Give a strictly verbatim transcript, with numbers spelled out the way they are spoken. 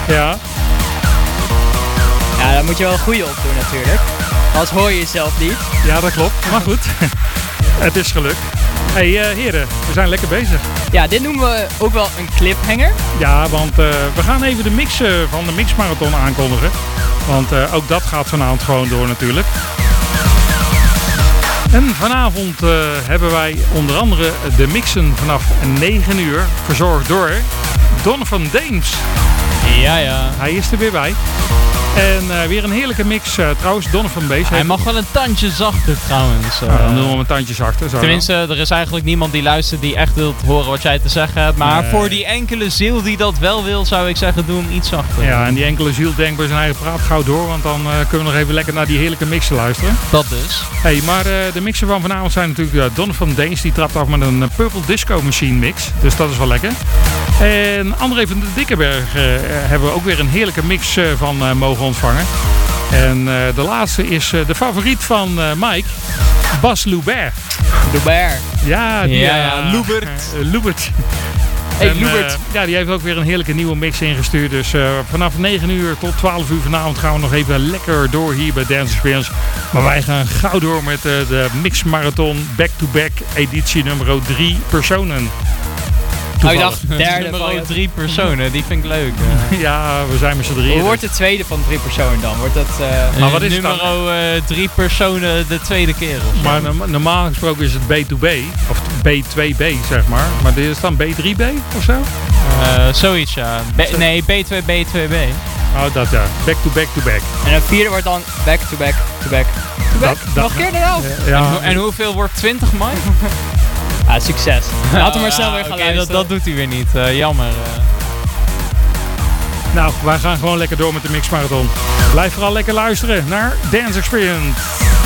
Ja. Ja, daar moet je wel een goede op doen natuurlijk. Anders hoor je jezelf niet. Ja, dat klopt. Maar goed, het is gelukt. Hé hey, uh, heren, we zijn lekker bezig. Ja, dit noemen we ook wel een cliffhanger. Ja, want uh, we gaan even de mix uh, van de Mixmarathon aankondigen. Want uh, ook dat gaat vanavond gewoon door natuurlijk. En vanavond uh, hebben wij onder andere de mixen vanaf negen uur verzorgd door Donovan Dames. Ja, ja. Hij is er weer bij. En uh, weer een heerlijke mix. Uh, trouwens, Donovan Bass. Hij mag wel een tandje zachter trouwens. Uh, nou, dan doen we hem een tandje zachter. Zo tenminste, er is eigenlijk niemand die luistert die echt wil horen wat jij te zeggen hebt. Maar nee. Voor die enkele ziel die dat wel wil, zou ik zeggen, doe hem iets zachter. Ja, en die enkele ziel denkt bij zijn eigen praat gauw door. Want dan uh, kunnen we nog even lekker naar die heerlijke mixen luisteren. Dat dus. Hey, maar uh, de mixen van vanavond zijn natuurlijk uh, Donovan Danes. Die trapt af met een uh, Purple Disco Machine mix. Dus dat is wel lekker. En André van de Dikkenberg uh, hebben we ook weer een heerlijke mix uh, van uh, mogen ontvangen. En uh, de laatste is uh, de favoriet van uh, Mike, Bas Loubert. Loubert. Ja, die, ja, ja. Uh, Loubert. Uh, Loubert. Hey, en, Loubert. Uh, ja, die heeft ook weer een heerlijke nieuwe mix ingestuurd. Dus uh, vanaf negen uur tot twaalf uur vanavond gaan we nog even lekker door hier bij Dance Experience. Maar wij gaan gauw door met uh, de Mix Marathon Back-to-Back editie nummer drie personen. Oh, ik dacht derde nummer van drie personen, die vind ik leuk. Uh. Ja, we zijn met z'n drieën. Hoe wordt de tweede van drie personen dan? Wordt dat, uh... Maar wat is nummer uh, drie personen de tweede keer of zo? Maar no- normaal gesproken is het B to B, of B twee B zeg maar. Maar dit is dan B drie B of zo? Uh, zoiets ja. B- nee, B twee B twee B. Oh, dat ja. Back to back to back. En een vierde wordt dan back to back to back to back. Dat, dat, Nog een keer eraf. Ja. En, ho- en hoeveel wordt twintig, Mike? Ah, succes. Laten we maar snel weer gaan okay, luisteren. Dat, dat doet hij weer niet. Uh, jammer. Uh. Nou, wij gaan gewoon lekker door met de Mix Marathon. Blijf vooral lekker luisteren naar Dance Experience.